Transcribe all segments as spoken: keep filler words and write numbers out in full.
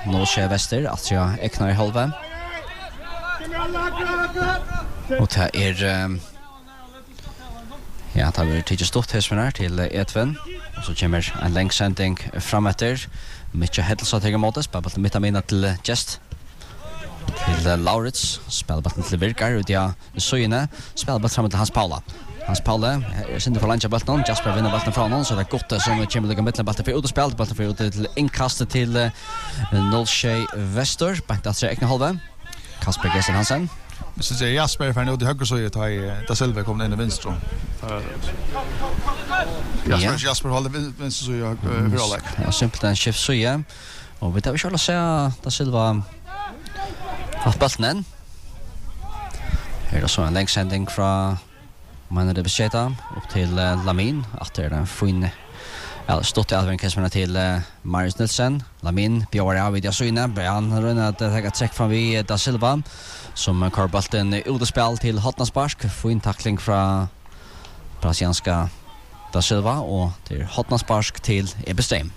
Nordsjö Väster att jag äknar i halva. Och det är um, ja, det har tidigt stått här till Edvin. Och så kommer en längsändning framåt. Mycket hädelser till måtes, bara på mitt av mina till Just. Till Laurits, spelar bollen till Virkar ut ja, Söjne, spelar bollen fram till Hans Paula. Hans Paula är synd för lunch bollen, Jasper vinner bollen från honom så det är gott som kommer ligga mitten bollen för ut och spel, bollen för ut till inkast till Nordsjö Väster, bakt att säga halva. Kasper Gesen Hansen. Men så säger Jasper för nu till höger så är det där Silva kommer in i vänster. Jasper Jasper håller vänster så jag hur alla. Ja, simpelt en shift så ja. Och vi tar vi ska säga där Silva har bollen. Här är så en längsändning från Mannen det besätta upp till uh, Lamin att det är en fin ja, stått i Alvin Kessman till uh, Marius Nilsson. Lamin bjöd av vid Jasuna. Han rönnar att ta ett träck från vid Da Silva som kör bollen ut och spel till Hotnarspark. Fin tackling från brasilianska Da Silva och till Hotnarspark till Ebestem.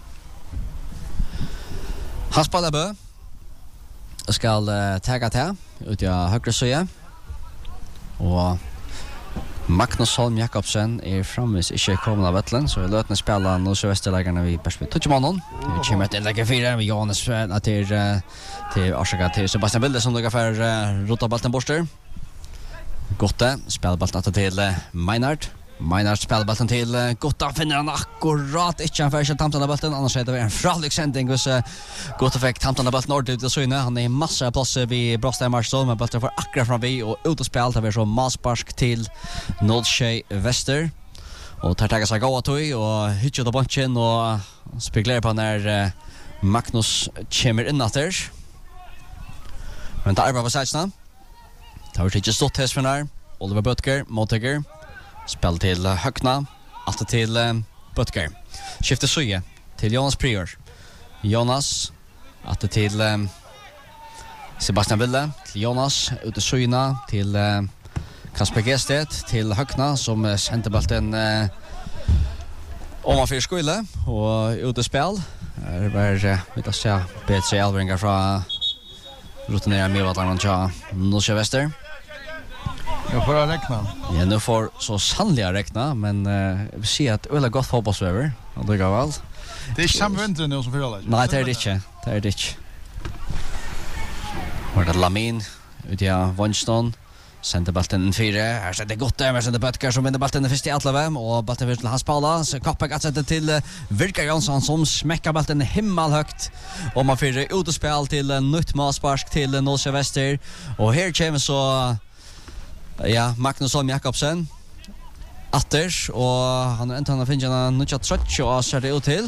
Hans Ballabö ska uh, tagga till ut i högra sida och Magnus Holm Jakobsen är framvis inte kommande av Vettlen, så vi lötna spela Nordsjö Västerlägarna vid perspektiv Tutsjemanon. Vi kommer till lägga fyra med Johannes till, till Arsaka till Sebastian Bilde som lägger för uh, Rota Baltenborster. Gotte spelar bollen till Meinard. Meinard spelar bollen till uh, Gotta, finner han akkurat inte han för att tamta bollen, annars är det en fralig sändning hos uh, Gotta fick tamta bollen ordentligt och syne. Han är massa plats vid Brastad Marstol, men bollen får akkurat fram vid och ut och spel tar vi så Masparsk till Nordsjö Väster. Och tar taga sig gå att och hittar på bunchen och spekulerar på när uh, Magnus kommer in där. Men där var sajsna. Tar vi inte stått här för när Oliver Butker, Mottagger. Spel till Höckna, att till uh, Butker. Skiftar Söje till Jonas Prior. Jonas, att till um, Sebastian Wille, till Jonas, ut i Söjna, till uh, Kasper Gested, till Höckna som uh, sänder bollen uh, om man för skulle och ut i spel. Det var, uh, vi tar se, bättre Alvringar från rutinerade medvardlarna till Nordsjö Väster. Jag får räkna. Ja, nu får så sannliga räkna, men uh, vi ser att öle gott fotbollsväver. Och det går väl. Det är samma vinter nu som för alla. Nej, det är det inte. Det är det inte. Och det Lamin ut i Vonston. Sender bollen in fyra. Här ser det gott där med sender Böttger som vinner bollen i första Atlevem och bollen vill till Hans Paula. Så Koppek att sätta till uh, Virkar Jansson som smäcker bollen himmelhögt. Och man får ut och spel till uh, nytt Masparsk till uh, Nordsjö Väster. Och här kommer så uh, ja, Magnus Holm Jakobsen. Atters och han har inte han finns en nutcha trotch och ser det ut till.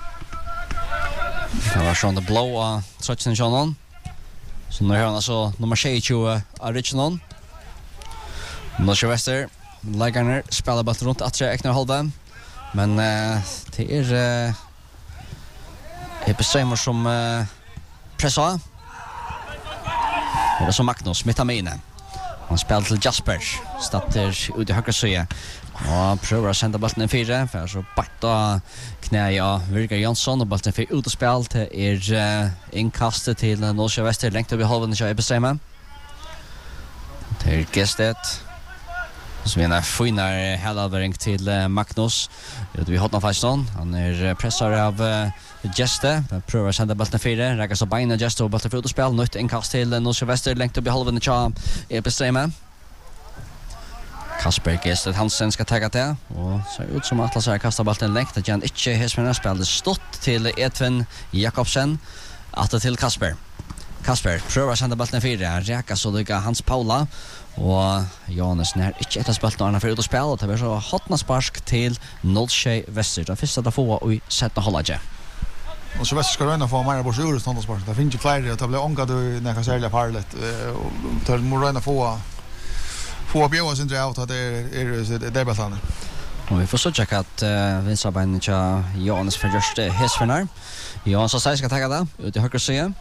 Det var sån det blåa trotchen Jonan. Så nu har han alltså nummer tjugo original. Nordsjö Väster lägger spelar bollen runt att jag eknar halva. Men uh, det är uh, det bestämmer som uh, pressa. Det är som Magnus Mittamine. Han spelar till Jasper, startar ut i högra sida. Och prövar att sända bollen i fyra, för så bakta knä ja Virkar Jansson och bollen för ut och spel till är uh, inkastet till Nordsjö Väster, längt upp i halvan i Ebesema. Till Gestet. Så vi har finnar helalvering till uh, Magnus. Vi har hotna fastan. Han är pressar av uh, Geste. Prövar att sända bollen i fyra. Räcker så beina Geste och bollen för ut och spel. Nytt inkast till uh, Nordsjö Väster, längt upp i halvan i Ebesema. Kasper Gested Hansen ska tagga det och ser ut som att Atlas kastar bollen längt att Jan inte hesmenar spelar stått till Edvin Jakobsen att till Kasper. Kasper prövar att sända bollen i fyra. Räka så lycka Hans Paula och Johannes när inte ett spel när för ut och spela det blir så Hotnarspark till Nordsjö Väster. Det första att få i sätta hållage. Och så Väster ska röna få mer bort ur Hotnarspark. Det finns ju fler att det blir ångad när kan sälja farligt och tar morarna få få bjöa sin dra ut att det är det där och vi får så checka att uh, Vinstra Bein till Johannes för just Hesfernar. Johannes så ska ta det ut i högra sidan.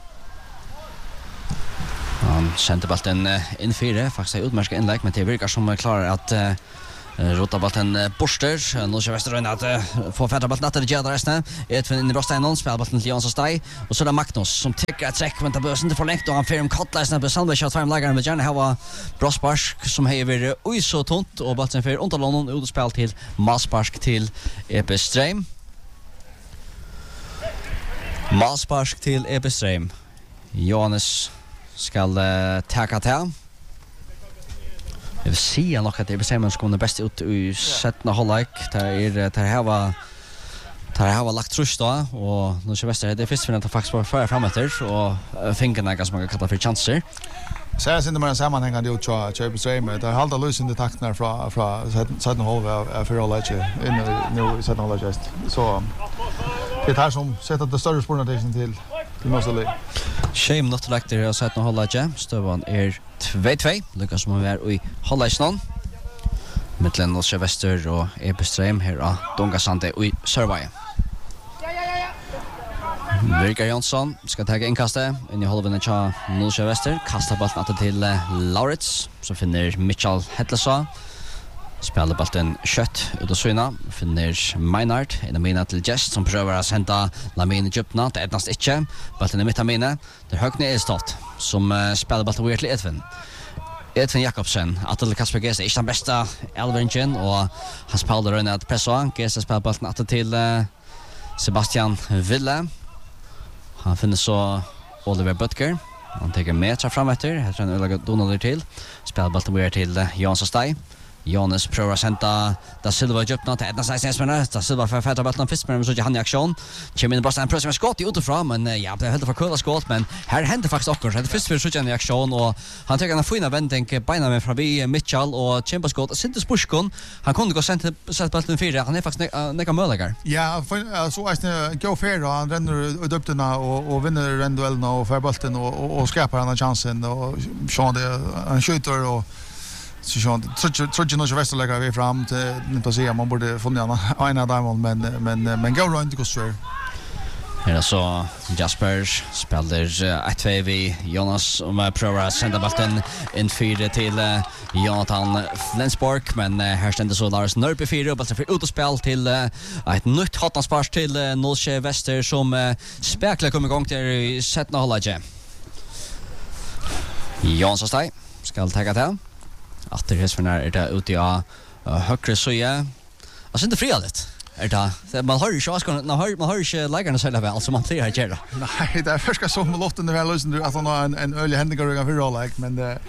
Han sänder bollen uh, in fyra, faktiskt utmärkt inlägg, men det verkar som klarar att uh, Rota ballen borster. Nu ska Västerrön att få färdra ballen att det gör resten. Edvin in i Brostein spelar ballen till Jansson Stay och så är det Magnus som tycker att träck men det behövs inte för längt och han får en kottläsna på Sandberg shot fem lägaren med gärna ha Brosparsk som häver oj så tunt och ballen för under London ut och spel till Masparsk till Epestrem. Masparsk till Epestrem. Johannes ska uh, tacka till. Jag vill se nog att Epestrem ska komma bäst ut i sättna halvlek. Det är det här var det här var lagt trust då och nu ska Väster det är först för att faktiskt på föra framåt och fingerna ganska många kallar för chanser. Så jag syns det mer sammanhängande ut så att Epestrem det hålla lösande takterna från från sättna halvlek för halvlek in nu sättna halvlek så det här som sätter det större spårnationen till till Moseley. Shame not like det har sett någon hålla jam. Stövan är två två. Lukas som är i hållsnan. Mittlen och Väster och Epestrem här då. Donga Sante i Sörvaje. Virka Jansson ska ta inkastet in i halvan av Nolsjö Väster. Kastar bollen att till Laurits som finner Mitchell Hedlesa. Spelar bollen kött ut och syna finner Meinard in i mina till Jest som prövar att sända Lamin i djupna det är nästan inte bollen i mitt av mina det högna är stått som uh, spelar bollen vidare till Edvin Edvin Jakobsen att till Kasper Gese är den bästa elveringen och han spelar runt att pressa Gese spelar bollen att till uh, Sebastian Ville han finner så Oliver Butker han tar meter fram efter heter han Ulla Donald till spelar bollen vidare till uh, Jansson Stay Jonas prövar att sända da Silva djupna till Edna Seisnesmen. Da Silva för färdra bollen först men så han i aktion. Kommer in bara en press med skott utifrån men ja det är helt för kul skott men här händer faktiskt också. Det först för så han i aktion och han tar en fina vändning beina med förbi Mitchell och kämpar skott. Sintes Pushkon. Han kunde gå sent sätta bollen fyra. Han är faktiskt några möjligheter. Ja, så är det gå fair och han ränner ut uppdena och och vinner den duellen och för bollen och och skapar han chansen och Sean det han skjuter och så så tror jag nog Väster lägger vi fram till inte se man borde få ner en av dem men men men gå runt och så här så Jaspers spelar ett två vi Jonas som prövar att sända bollen in fyra till uh, Jonathan Flensborg men uh, här ständer så Lars Nörby fyra och bollen för ut och spel till uh, ett nytt hotnaspars till uh, Nolsjö Väster som uh, speklar kommer igång till i sättna hållage. Jansson Stay ska ta det att det är såna är det ute ja högre så ja alltså inte friadet är det man har ju så ska man har man har ju läggarna så väl som man ser här gör nej det är första som med lotten väl lösen att han har en en ölig händigar för all like men det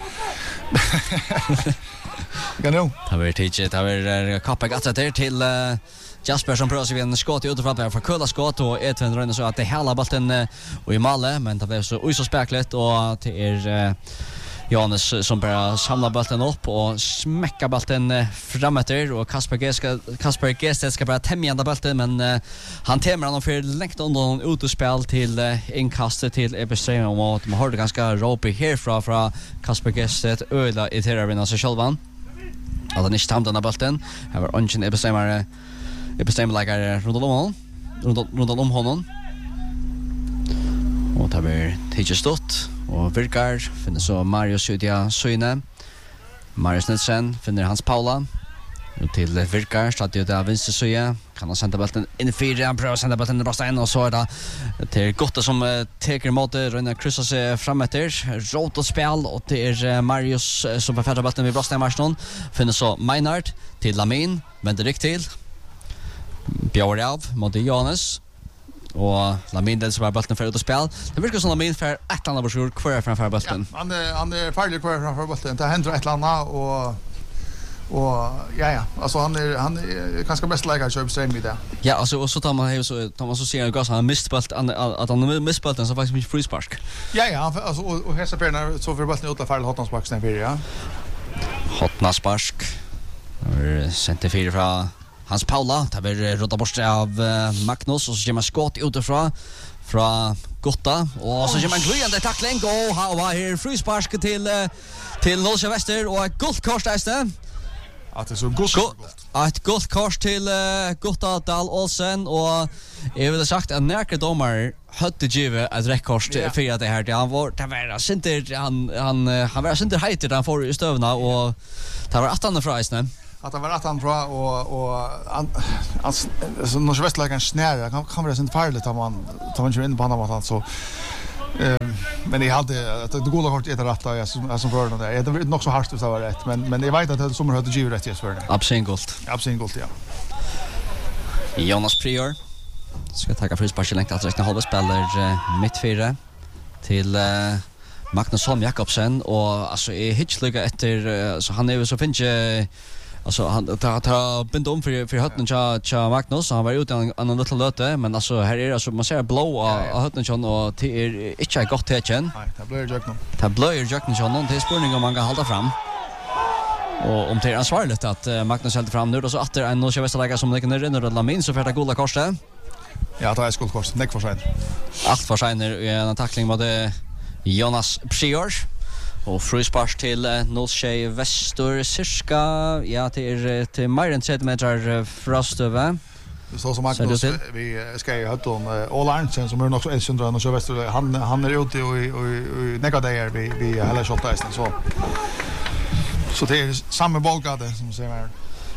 kan nog har vi teacher har vi kappa gata där till Jasper som prövar sig en skott utifrån där för kulla skott och Edvin rönner så att det hela bollen och i Malle men det var så oj så speklet och det är Johannes som bara samlar bollen upp och smäcker bollen framåt och Kasper G ska Kasper G ska bara tämja den bollen men uh, han tämjer den för längt under ut och spel till uh, inkastet till Epestrem och man hörde ganska ropig härifrån från Kasper G öla i terrorvinna sig självan. Alla ni stämde den bollen. Här var ungen Epestrem Epestrem lägger runt om honom runt om honom. Och tar vi tidigt stått och virkar finner så Marius Udia Söine Marius Nilsen finner Hans Paula och till virkar så att det är vänster söja kan han sända bollen in i fyra han prövar sända bollen bara in och så är det till Gotta som uh, tar emot det rönnar kryssar sig framåt där rot och spel och det är uh, Marius uh, som får färdra bollen vid Brostein Marston finner så Meinard till Lamin vänder rikt till Björn mot Johannes och Lamin den som har bollen för ut och spel. Det verkar som Lamin för ett annat försök kvar framför bollen. Ja, han är han är farlig kvar framför bollen. Det händer ett annat och och ja ja, alltså han är han är ganska bäst lägare köp stream i det. Ja, alltså och så tar man så tar man så ser jag han missed bollen att han missed bollen så faktiskt mycket frispark. Ja ja, alltså och, och hesa perna så för bollen ut för hotnarspark sen för ja. Hotnarspark. Och center fyra från Hans Paula, det blir rota bort av uh, Magnus och så kommer skott utifrån från Gotta och så kommer en glöjande tackling och han var här frispark till uh, till Nolsjö Väster och ett guldkort där. Att det är så gott. Ett guldkort till uh, Gotta Dahl Olsen och jag vill ha sagt att när domar hade givet ett rekord för att det här han var det var inte han han han var inte hejt han får i stövna och det var att han från isen. att det var rätt han bra och och alltså någon svästlägaren snära kan kan vara sånt farligt om man tar man ju in på andra mattan så ehm men jag hade att det goda kort är det rätta jag som som för det är det nog så hårt så var rätt men men jag vet att det som hade givet rätt just för det. Absolut. Absolut ja. Jonas Prior ska tacka för sparkelängt att räkna halva spelar mitt fyra till uh, Magnus Holm Jakobsen och alltså är hitchliga efter så han är ju så finns ju alltså han tar tar bind om för för hötten cha cha Magnus han var ute en annan liten löte men alltså här är alltså man ser blå av hötten John och det är inte gott tecken. Nej, det blir jag nog. Det blir jag John det är spänning om man kan hålla fram. Och om det är ansvarligt att uh, Magnus håller fram nu då så att det är en norska västerlägare som lägger ner in och Lamin så för det goda korset. Ja, det är skuldkors. Nick för sig. Allt för sig när en tackling mot Jonas Prior och frispark till uh, Nolsjö Väster cirka ja till till mer än tre meter frostöver. Så som Magnus vi ska ju ha ton all Arnsen som är nog så elsundra och så Väster han han är ute och och negaderar vi vi hela skottesten så så det är samma bollgade som säger här.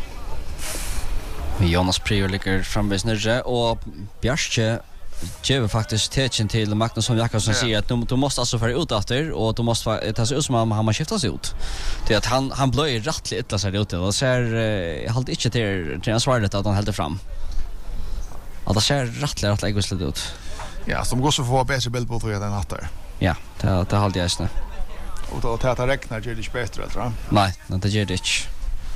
Jonas Prior ligger framvis nere och Bjärske ger faktiskt tecken till Magnus som Jakobsen säger att du, du måste alltså föra ut efter och du måste ta sig ut som om han har skiftats ut. Det att han han blöjer rättligt illa sig ute och ser eh, halt inte till till ansvaret att han håller fram. Att det ser rättligt rättligt egoistiskt ut. Ja, som går så få bättre bild på tror jag den natten. Ja, det det håller jag snä. Och då tar det räknar det inte bättre tror jag. Nej, det gör det inte.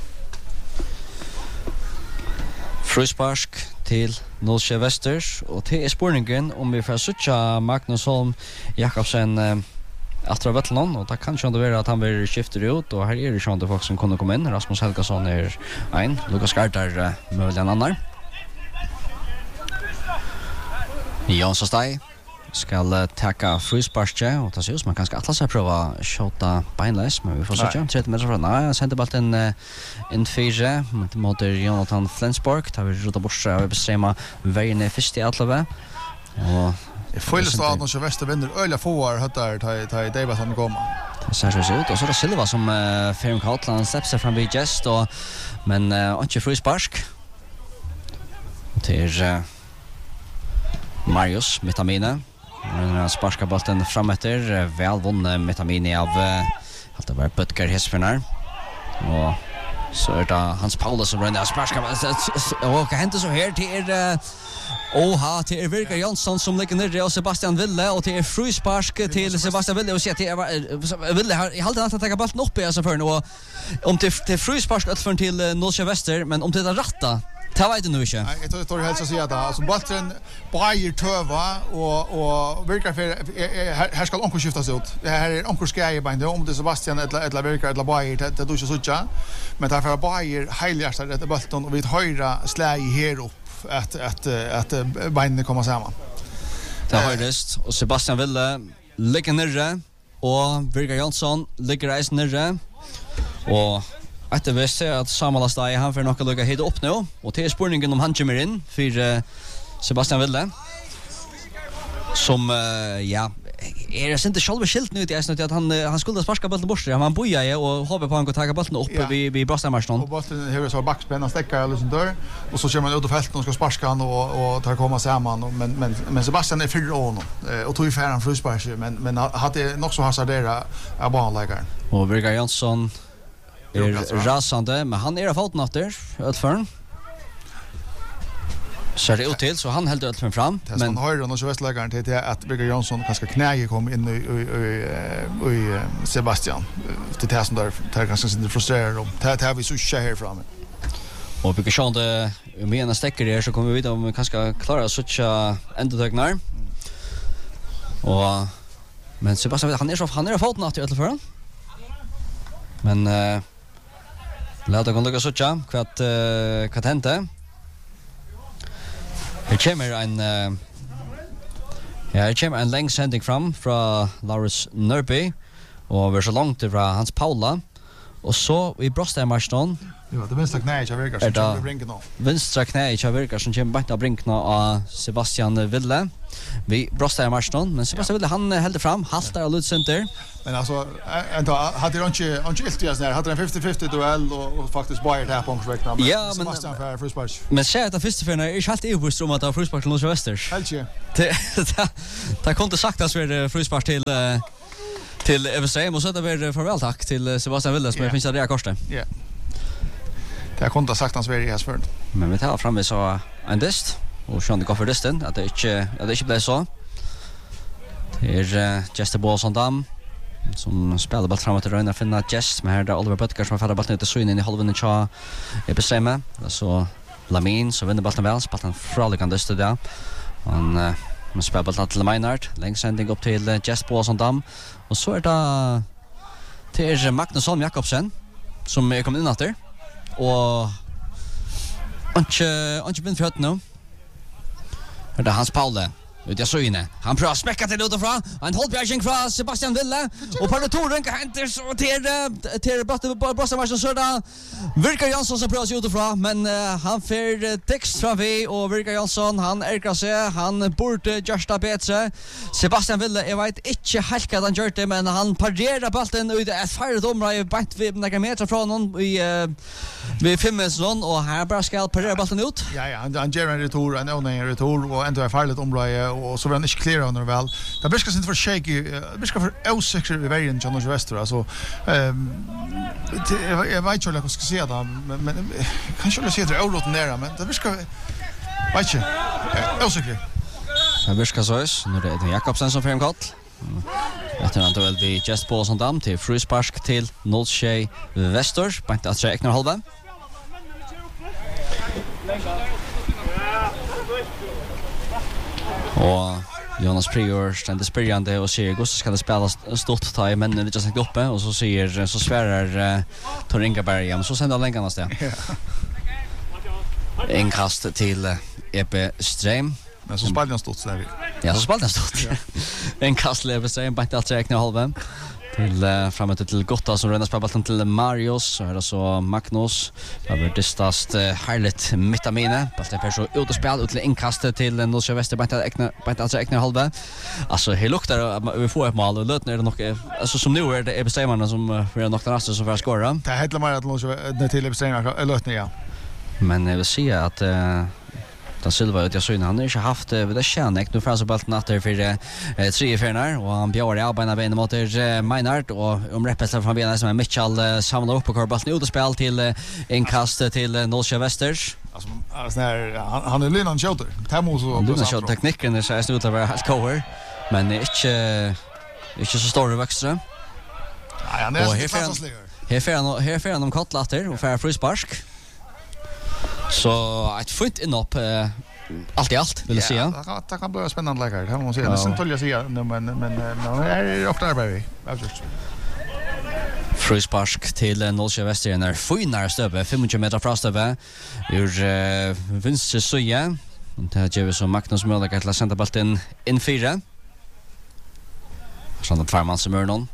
Fruspark till Nolsjö Västers och till är spårningen om vi får söka Magnus Holm Jakobsen eh, efter Vettland och det kan ju ändå vara att han vill skifta ut och här är det ju ändå folk som kunde komma in. Rasmus Helgason är en, Lukas Gartar eh, möjligen en annan. Jonsson Steg skal uh, tacka frysparket och ta sig ut man kanske atlas att prova skjuta beinless men vi får se trettio meter från nej sände bollen uh, in fyra mot Jonathan Flensborg tar vi ruta bort och bestämma vägen först i alla och Fullstad och så väster vinner öliga får hattar ta ta David han komma. Det ser så ut och så är det Silva som uh, Ferm Kaltland släpper sig fram vid gest och men uh, inte fryspark till uh, Marius Metamine. Han sparkar bollen framåter väl vunnen Metamine av allt det var Butker Hesfernar. Och så är det Hans Paulus som ränner sparkar och vad händer så här till är Oha till är Virka Jansson som ligger ner och Sebastian Ville och till är fryspark till Sebastian Ville och se till Ville har i halva att ta bollen upp i alltså för nu om till till fryspark att för till Nolsjö Väster men om det är rätta det vet du nu inte. Nej, jag tror helst att säga det. Alltså bollen Bayer töva och och Virka för här ska onkel skiftas ut. Det här är onkel ska ju bara om det Sebastian eller eller Virka eller Bayer det du så så men därför Bayer helhjärtat det bollen och vi höra släg här upp att att att benen kommer samman. Det har det och Sebastian Ville ligger nere och Virka Jansson ligger reis nere och att det visst är att Samuel Stay han för några lucka hit upp nu och till spårningen om han kommer in för uh, Sebastian Ville som uh, ja är det inte själva skilt nu det är att han han skulle sparka bollen bort han bojar och hoppas på han kan ta bollen upp ja. vid vid Brastarmarston och bollen har så backspänna stäcka eller sånt där och så kör man ut på fältet och ska sparka han och och ta komma samman men men men Sebastian är fyra år nu och tog ju färran fruspark men men hade nog så hasardera av barnlägaren och Virga Jansson är rasande men han är i foten efter utförn. Så det ut till så han helt utförn fram men man hör och så västlägaren till att Birger Jansson kanske knäge kom in i i i Sebastian till det som där tar kanske inte frustrerar om det här vi så kör här framme. Och Birger Jansson det med en stäcker där så kommer vi vidare om vi kanske klara så tjå ändetagnar. Och men Sebastian han är så han är i foten efter utförn. Men eh låt oss gå och söka vad uh, vad hände. Det kommer en uh, ja, det kommer en lång sändning fram från Laurits Nörby och vi är så långt ifrån Hans Paula Och så i bröstärmarston. Ja, det vänstra knäet jag verkar som kommer brinka nå. Vänstra knäet jag verkar som kommer banta brinkna av Sebastian Ville. Vi bröstärmarston, men Sebastian Ville han hällde fram, haltar och Ludcenter. Men alltså ändå hade de inte inte iltigas när hade en fifty fifty duell och, och faktiskt Bayern här på omsväckna. Ja, men Sebastian för frispark. Men ser att första för när är helt överst om att ha frispark till Norra Västers. Helt ju. Det det kunde sagt att det frispark till till Eversheim och så det var farväl tack till Sebastian Ville som finns där korset. Ja. Det kunde sagt han Sverige här för. Men vi tar fram vi så en dist och sjön det går för disten att det inte att det inte blir så. Det är Jester Bålsson som spelar ball framåt till Röna finna Jess med här där Oliver Butker som har fått bollen ut och så in i halvan och är bestämma så Lamin så vinner bollen väl spelar han fraligan dist där. Han man spelar bollen till Maynard längs sändning upp till Jess Bålsson och så är det till Magnus Holm Jakobsen som är kommit in efter och inte inte vind för att nu. Det är Hans Paule. Ut jag så inne. Han prövar smäcka till utifrån. Han håller bjärging från Sebastian Ville. Och på returen kan hämta så till till Bröstmarsen så där. Virka Jansson som prövar utifrån. Men uh, han får text från vi. Och Virka Jansson han ärkar sig. Han borde göra bättre. Sebastian Ville, jag vet inte helt vad han gör det. Men han parerar bollen ut ett färdigt område. Bant vid några meter från honom. I, uh, vid femmeslån. Och här bara ska parera bollen ut. Ja, ja. Han, han ger en retur. En övning retur. Och ändå är färdigt område. Och så var han inte clear under väl. Det blir inte för shaky, det blir för osäker i vägen till Norra Väster alltså. Ehm jag vet inte hur jag ska säga det men men kanske jag säger det är orot nära men det blir ska vet inte. Osäker. Det blir ska sås när det är Jakobsen som får en kott. Efter han väl vi just på sånt dam till frispark till Nordsjö Väster på att säga eknar halva. Och Jonas Prior ständer spyrjande och säger Gustav ska det spela stort ta i männen lite snett uppe och så säger så svärar uh, Tor Ingeberg men så sänder han längarna där. En kast till uh, E P Ström men så spelar han stort så där. Ja, så spelar han stort. En kast till E P Ström på att räkna halva. Till uh, framåt till Gotta som ränner spelar till Marius så är det så Magnus har varit distast uh, härligt mittamine fast det är så ut och spel ut till inkastet till Nordsjö Väster på att alltså räkna halva alltså det luktar vi får ett mål och lötner det nog alltså som nu är det är bestämmarna som uh, för något raster som för att skåra det heter mer att Nordsjö till bestämmarna lötner ja men jag vill säga att uh, Dan Silva ut jag så han har inte haft det där kännek nu fram så bollen natter för eh, tre förnar och han bjöd av bena ben mot eh, Maynard och om repeterar från benen som är Mitchell eh, samlar upp och kör bollen ut och spel till eh, inkast till eh, Nordsjö Västers. Alltså alltså när han, han är Linan Shooter. Tamos och Linan Shooter tekniken är så är snut över helt cover men inte inte så stor växtra. Nej, han är inte klassaslig. Här får han här får han om kottlatter och för frispark. Så ett fint inhopp eh, allt i allt vill jag säga. Ja, det kan bli spännande läkare. Det måste jag sen tolja säga men men men det är ofta arbete. Absolut. Frispark till Nordsjö Väster när finar stöve femtio meter från stöve ur uh, vänster sida. Och det ger vi så Magnus möjlighet att sända bollen in fyra. Sånt att farman som är någon.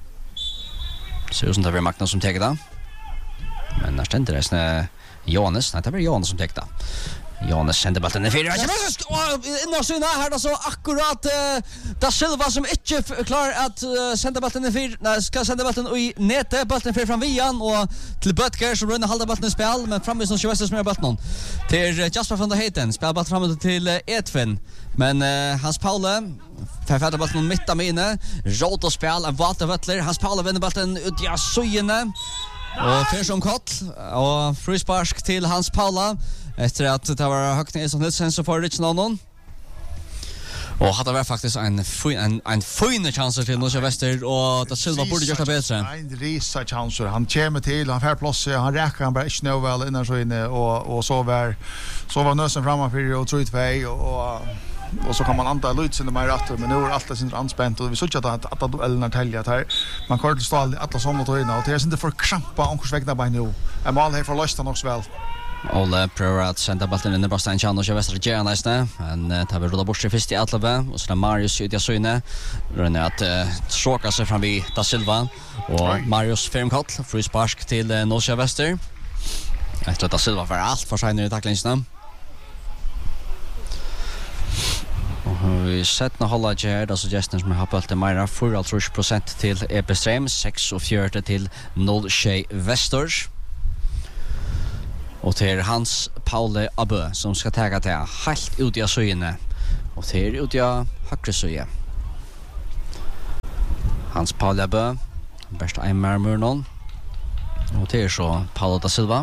Så som det blir Magnus som tar det. Men när ständer det snä Jonas, nej det var Jonas som täckte. Jonas sände bollen i fyra. Innan syna här då så akkurat uh, Da Silva som inte klarar att uh, sända bollen i fyra. Nej, ska sända bollen i näte. Bollen för fram vian och till Butker som runda halva bollen i spel men framme som Schwester som är bollen. Till uh, Jasper van der Heiden spelar bollen framåt till uh, Edvin. Men uh, Hans Paule förfärdar bollen mitt av inne. Rot och spel en Walter Wöttler. Hans Paule vinner bollen ut ja sojene. Och Persson Kott och frispark till Hans Paula efter att det var högt ner som Nilsson så får Rich någon. Och hade väl faktiskt en en en fin chans till Nordsjö Väster och Da Silva borde göra bättre. En risa chans han kommer till han får plats han räcker han bara inte nå väl innan så inne och och så var så var nösen framför och tror två och och så kan man anta Lutz in mer rätt men nu är allt sin anspänt och vi såg att att att eller tälja här man kör till alla såna toina och det är inte för krampa onkurs vägna på nu. En mål här för lösta också väl. Olle prøver at sende ballen inn i Bastein Kjan og kjører Vestre Gjerne næsne, men uh, tar vi rullet bort til først i Atleve, og så er Marius ut i Søyne, rønner at uh, tråker seg fram i Da Silva, og Marius Firmkott, frispark til uh, Nordsjø Vester. Jeg tror at Da Silva var alt for seg i taklingsene. Og vi setter noe holdet her, da så gjesten som har på til Meira, fyrre prosent til E P Stream, seksogfjørt til Nordsjø Vester. Og til Hans Paule Abø som skal ta til helt ut i søyene. Og til ut i høyre søye. Hans Paule Abø, best Eimar Murnon. Og til så Paulo da Silva.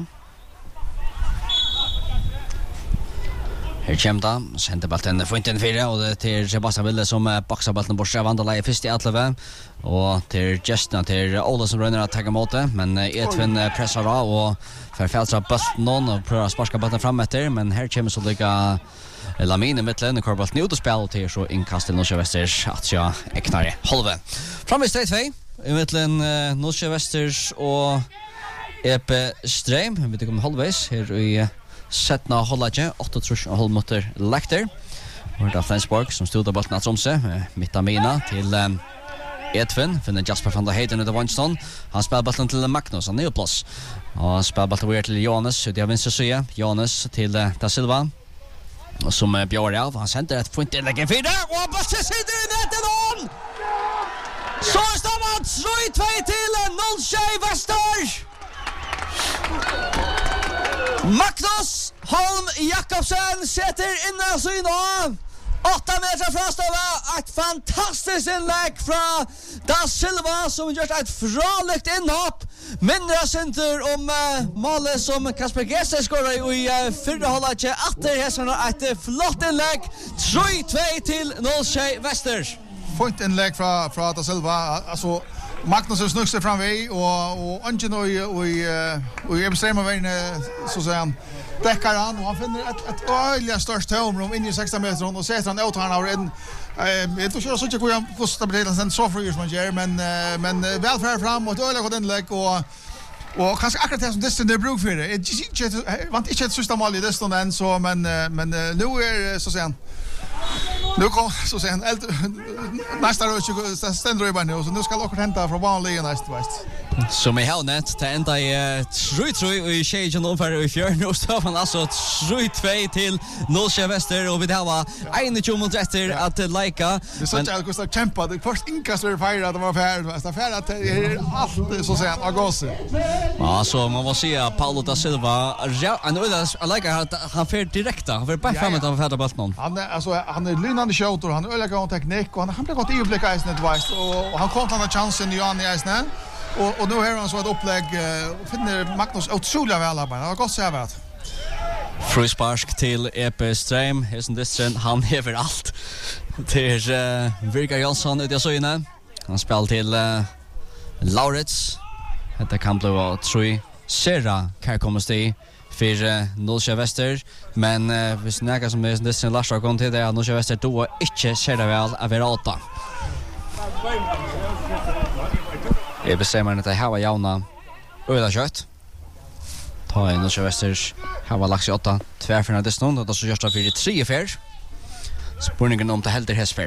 Her kommer da, sender ballen funten fire, og det til Sebastian Ville som bakser ballen bort av Vandala i første i Atleve. Og til gestene til Ole som rønner å ta imot det, men Edvin presser av og får fæltra ballen og prøver å sparske ballen frem etter, men her kommer så lykka Lamin i midtelen, og kører ballen ut og spiller til så innkast til Nordsjø Vesters at jeg eknar i halve. Frem i steg tvei, i midtelen Nordsjø Vesters og E P Streim, vi vet ikke om halvveis, her i Setna Hollage, åtte og halv minutter lekter. Og det er Flensborg som stod av ballen av Tromsø, midt av mina til um, Edvin, finner Jasper van der Heiden ut av Vanston. Han spiller ballen til Magnus, han er jo plass. Og han spiller ballen til Johannes, ut av venstre syde. Johannes til uh, Da Silva, som uh, bjør av. Han sender et funkt innlegg i fire, og ballen sitter i nettet noen! Så står man tre två til Nordsjø Vester! Magnus Holm Jakobsen setter inn av syn av åtta meter fra støve. Et fantastisk innlegg fra Da Silva som gjør et fralykt innhopp. Mindre senter om uh, målet som Kasper Gese skårer i uh, fyrre holdet. Atter hesserne et flott innlegg. tre två til Nordsjø Vester. Fint innlegg fra, fra Da Silva. Altså, Magnus har snukt sig fram vi och och Angen och och och jag bestämmer vägen så säger han täcker han och han finner ett ett öliga störst tomrum in i sexton meter och sätter han ut han har en eh jag tror så att jag kan kosta betala sen så för man gör men men väl för fram och öliga går inlägg och och kanske akkurat det som det är bruk för det. Jag vant inte ett sista mål i det stund än så men men nu är så säger han nu kom så sen eld nästa år så ständer det nu så nu ska lockert hämta från vanliga nästa väst. Som i helnet till ända i tre tre och i Shage och för i fjärde nu står man alltså tre två till Nordsjø Vester och vi det var tjugo minuter efter att lika. Det så att jag kostar kämpa det först inkast för fire att det var färd fast färd att det är allt så sent augusti. Ja så man måste säga Paulo da Silva han är lika att han för direkt han för bara framåt av färda bollen. Han alltså han är lynande shooter han öliga gång teknik och han han blir gott i överblick i snett väst och han kom till en chans i Johan i snett. Och och nu har han så ett upplägg och finner Magnus otroligt väl där. Det har gått så här. Frispark till E P Stream. Hessen Distren, han hever allt. Till uh, Virga Jansson ut i Søyne. Han spelar till uh, Laurits. Detta kan bli tre Sera Karkomesti för uh, Nordsjø Vester. Men uh, hvis näka som Hessen Distren Larsson kom till det att Nordsjø Vester då inte Sera väl av åtta. Jag bestämmer att det här var jauna öda kött. Ta in Nordsjø Vesters här var lagt i åtta. Tvärfärna dessnån och då så görs det för tre fär. Spurningen om det helder hästfär.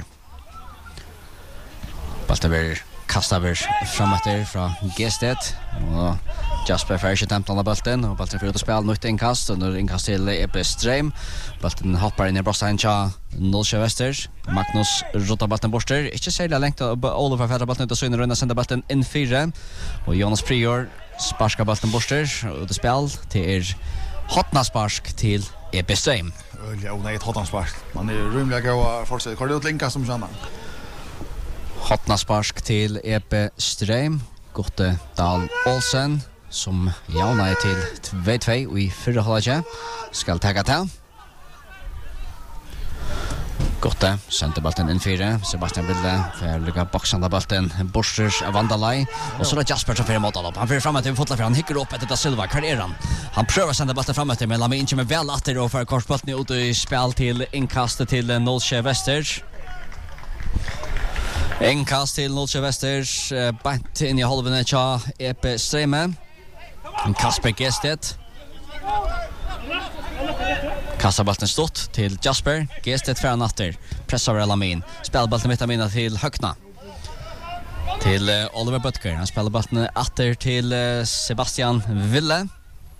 Baltaver kastar framåt där från G-stet. Och Jasper Fersch templar bollen och bollen får ut och spela nytt inkast och nu inkast till E P Stream. Bollen hoppar in i Brostein cha Nordsjø Vester. Magnus rotar bollen bort där. Inte särskilt längt Oliver Ferra bollen ut och synner runda sända bollen in fyra. Och Jonas Prior sparskar bollen bort där och det spel till hotnaspark till E P Stream. Ja, nej, ett hotnaspark. Man är rymliga gå för sig. Kör det ut linka som såna. Hotnaspark till E P Stream. Gotte Dahl Olsen som jauna till två två i förra halvlek skal ta ta. Gotte sender bollen in fyra. Sebastian Bilde för lucka boxande bollen Borsters av Vandalai och så är Jasper som för mot alla. Han för framåt till fotla för han hickar upp efter Silva karriären. Han prövar sända bollen framåt men Lamin inte med väl åter och för korsbollen ut i spel till inkast till Nordsjø Vester. Inkast till Nordsjø Vesters uh, bant in i halvene tja E P Streime. Kasper Gestet. Kastar bollen stått till Jasper. Gestet för natter. Pressar över Lamin. Spelar bollen mitt amina till Hökna. Till uh, Oliver Butker. Han spelar bollen åter till uh, Sebastian Ville.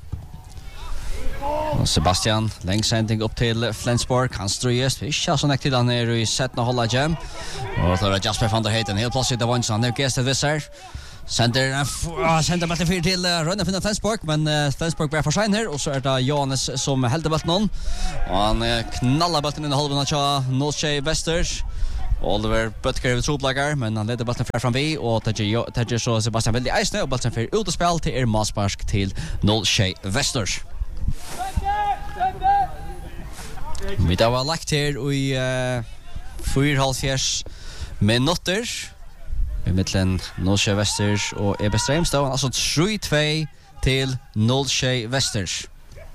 Och Sebastian längst sändning upp till Flensburg. Han ströjes. Vi kör så näkt till han är i sätten att hålla jam. Och så är Jasper van der Heiden. Helt plötsligt av Vansson. Nu gestet visar. Sender uh, sender bollen fyr till uh, Rönne finna Flensburg, men uh, Flensburg blir för sen här och så är det Johannes som helter bollen. Och han uh, knallar bollen in i halvan av Nordsjö Västers. Oliver Butker vid troplagar, men han leder bollen fram fram vi och tar så Sebastian Ville Eisne och bollen för ut och spel till er Masparsk till Nordsjö Västers. Vi då var lagt här i uh, fyra halvfjerds minuter. I mitten Nordsjö Västers och E B Strömstad, alltså tre två till Nordsjö Västers.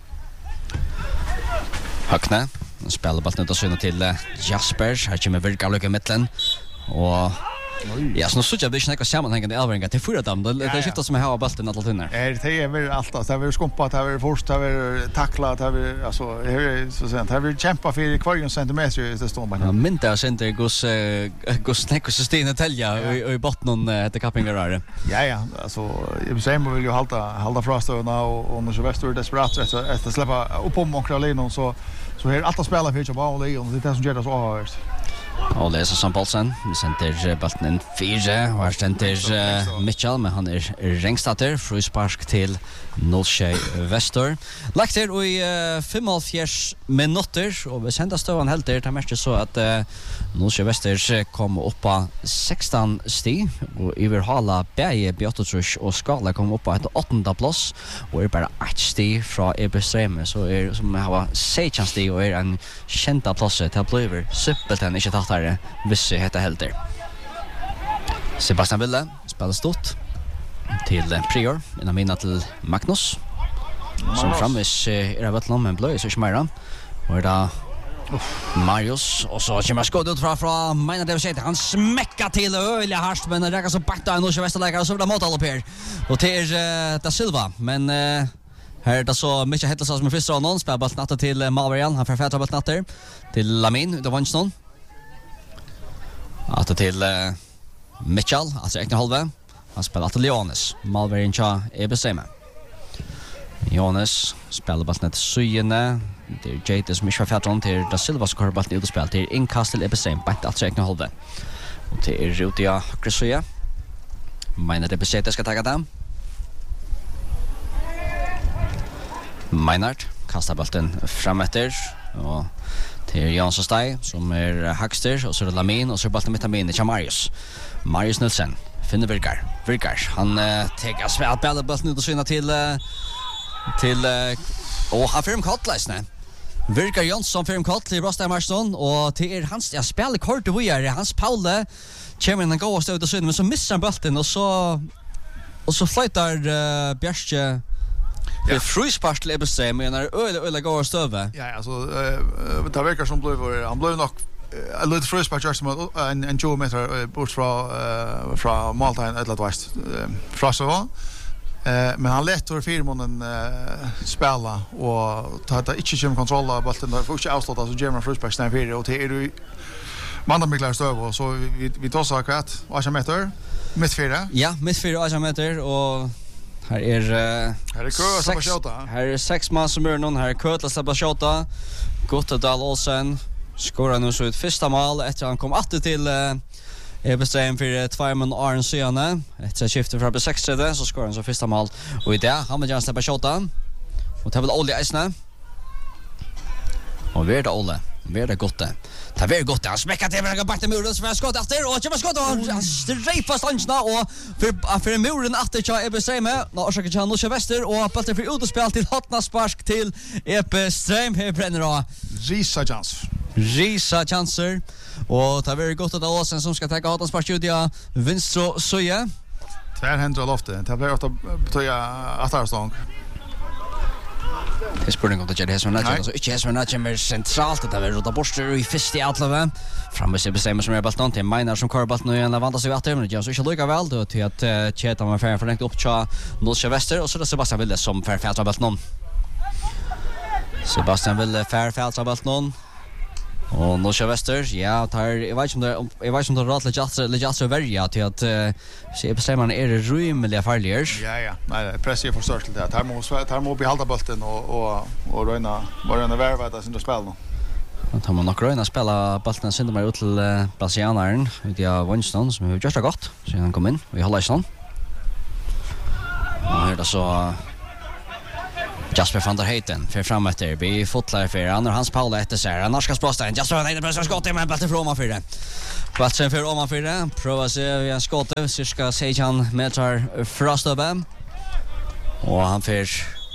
Hökne spelar bollen då syna till uh, Jasper. Här kommer Virka i mitten och ja, så nu så jag vill snacka sammanhängande Elveringa till fyra dam. Det är skiftat som jag har bollen alla tunnar. Är det är väl allt att det är skumpat, det är först, det är tacklat, det är alltså är så sent. Det är kämpa för kvargen centimeter i det står man. Ja, men där center gus gus snacka system tälja och i botten det kappingar där. Ja ja, alltså jag säger man vill ju hålla hålla frastorna och och så väster desperat efter efter släppa upp om och Karolina så så är allt att spela för på och det är det som gör det så avhörst. Och det är så som Paulsen. Vi sender bollen in fyra. Och här sender uh, Mitchell, men han är ringstater. Fryspark till Nordsjö Väster. Lagt her i uh, fem halvfjerds minutter. Og vi sender støvan helt der. Det mest så at uh, Nordsjö Väster kom upp på sexton sti. Og Iverhala Berge Bjottotrus og Skala kom upp på et åttende plass. Og er bare ett sti fra E B Strømme. Så er som har sexton sti og er en kjenta plass til å bli simpelthen ikke tatt her. Vissi heter helter. Sebastian Ville spelar stort till uh, Prior innan minna till Magnus. Som framvis uh, är det vattnom men blöj så smärra. Och är det Marius och så kommer skott ut från från Mina David. Han smäckar till öliga harst men det räcker så bakta en och västerlägare så vill mot alla per. Och till uh, da Silva men uh, här är det så mycket heter så som första någon spelar bollen natta till uh, Malverian. Han förfätar bollen natter till Lamin, det var inte någon. Att till uh, Mitchell, alltså ekna halva. Han spelar till Johannes. Malverian cha E B C med. Johannes spelar bollen till Syjene. Det är Jades Mishra Fatron till da Silva skor bollen ut och spel till inkast till E B C. Bänt alltså ekna halva. Och till Rutia Kresuja. Mina det E B C det ska ta dem. Meinard kastar bollen framåt och till Jansson Stay som är Hackster och så är det Lamin och så är bollen mitt amin till Marius. Marius Nilsson finner Virkar. Virkar han uh, tar svärt bollen bollen ut och syna till uh, till uh, och han firm Kottlesne. Virkar Jansson firm Kott i Rosta Marston och till er hans jag spelar kort och är hans Paule kommer den gå och stå ut och syna men så missar bollen och så och så flyttar uh, Bjärske. Det är fryspark till E B C men när öl öl går stöve. Ja, alltså eh det verkar som blev han blev nog en lite fryspark just en en tjugo meter bort från eh från Malta ett lat väst. Från så eh men han lät för firmonen eh spela och ta det inte som kontroll av bollen där får inte avsluta så German fryspark stannar för och det är ju man med klar stöve så vi vi tar så att åtta meter mitt fyra. Ja, mitt fyra åtta meter och här är uh, här är Kötla Sabashota. Här är sex man som är någon här Kötla Sabashota. Gottedal Olsen skorar nu så ett första mål efter han kom åter till uh, E B C för två man Arn Syane. Efter skiftet från sex tredje så skorar han så första mål och i det han med Jan Sabashota. Och det är väl Olli Eisne. Och är det Olle. Är det gott det. Det är väldigt gott. Han smäckar till med backen muren som har skott efter och kommer skott och han strejfar stanna och för för muren efter Cha E B C med. Nu försöker han Nordsjö Väster och bollen för ut och spel till Hotna Spark till E B Ström här bränner då. Risa chans. Risa chanser och det är väldigt gott att Åsen som ska ta Hotna Spark ut ja Vinstro Soja. tvåhundra loftet. Det blir ofta betyda attarstång. Det är spurning om det gör det som natchen alltså inte som natchen mer centralt det är rota borster i första i alla framme så bestämmer som är bollen till Meinar som kör bollen och en väntar sig åter men det gör så inte lika väl då till att Cheta man får förlängt upp till Nordsjö Väster och så det Sebastian Ville som för färdra bollen. Sebastian ville fär fälsa bollen. Och Norska Väster, ja, tar jag vet inte om det jag vet inte om det rätt lätt lätt lätt välja till att se bestämma är det rymliga farligare. Ja ja, nej, press är för stort till det. Här måste här måste behalda bollen och och och röna var röna värva det som spelar nu. Att han nog röna spela bollen sen mer ut till brasilianaren, det är Winston som har gjort det gott så han kom in. Vi håller sån. Och här då så Jasper van der Heiten för fram efter vi fotlar för han och hans Paula efter sig. Han ska språsta en Jasper van der Heiten skott i men bollen från man för det. Platsen för om man för det. Prova se vi har skottet cirka sexton meter frostöbe. Och han för